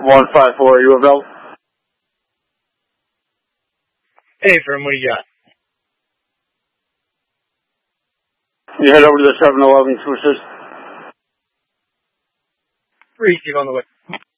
154, are you available? Hey, Firm, what do you got? You head over to the 7-Eleven to assist. 3, keep on the way.